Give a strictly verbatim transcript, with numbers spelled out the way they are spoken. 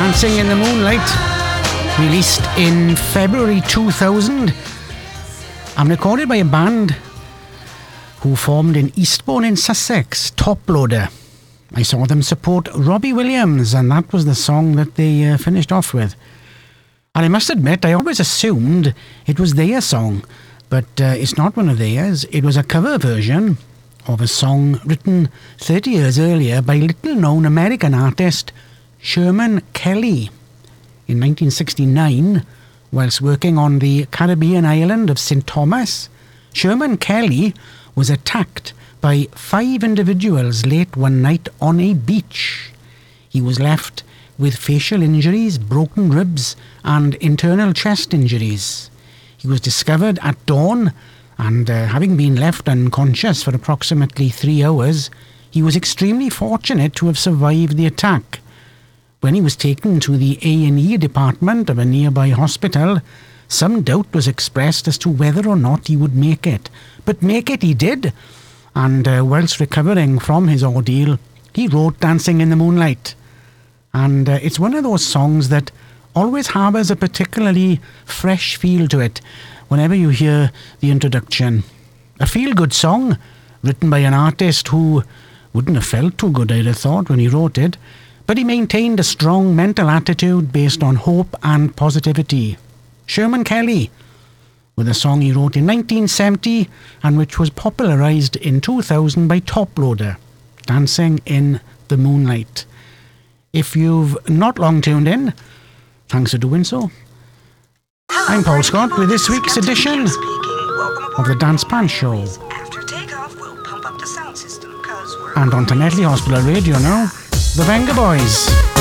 Dancing in the Moonlight, released in February two thousand and recorded by a band who formed in Eastbourne in Sussex, Top Loader. I saw them support Robbie Williams, and that was the song that they uh, finished off with. And I must admit, I always assumed it was their song, but uh, it's not one of theirs. It was a cover version of a song written thirty years earlier by little-known American artist Sherman Kelly. In nineteen sixty-nine, whilst working on the Caribbean island of Saint Thomas, Sherman Kelly was attacked by five individuals late one night on a beach. He was left with facial injuries, broken ribs, and internal chest injuries. He was discovered at dawn, and uh, having been left unconscious for approximately three hours, he was extremely fortunate to have survived the attack. When he was taken to the A and E department of a nearby hospital, some doubt was expressed as to whether or not he would make it. But make it he did, and uh, whilst recovering from his ordeal, he wrote Dancing in the Moonlight. And uh, it's one of those songs that always harbours a particularly fresh feel to it whenever you hear the introduction. A feel-good song, written by an artist who wouldn't have felt too good, I'd have thought, when he wrote it, but he maintained a strong mental attitude based on hope and positivity. Sherman Kelly, with a song he wrote in nineteen seventy and which was popularised in two thousand by Top Loader, Dancing in the Moonlight. If you've not long tuned in, thanks for doing so. I'm Paul Scott with this week's edition of the Dance Pan Show. And on to Netley Hospital Radio now, the Venga Boys.